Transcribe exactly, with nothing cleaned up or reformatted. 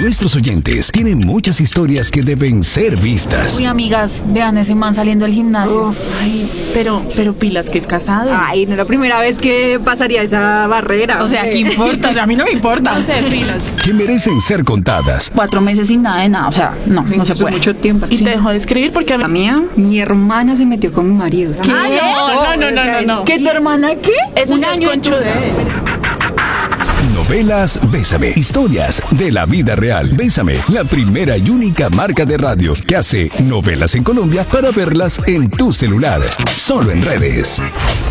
Nuestros oyentes tienen muchas historias que deben ser vistas. Uy, amigas, vean ese man saliendo del gimnasio. Uf, ay, pero, pero pilas que es casado. Ay, no es la primera vez que pasaría esa barrera. O sea, ¿qué importa? O sea, a mí no me importa. No sé, pilas. Que merecen ser contadas. Cuatro meses sin nada de nada, o sea, no, no se Eso es puede. mucho tiempo. Y te dejó de escribir porque a La mí... mía, mi hermana se metió con mi marido. ¿Qué? Ah, No, no, no, o sea, no, no. ¿Que tu hermana qué? Eso Un ya es año de conchuda. cruza. Novelas Bésame. Historias de la vida real. Bésame, la primera y única marca de radio que hace novelas en Colombia para verlas en tu celular. Solo en redes.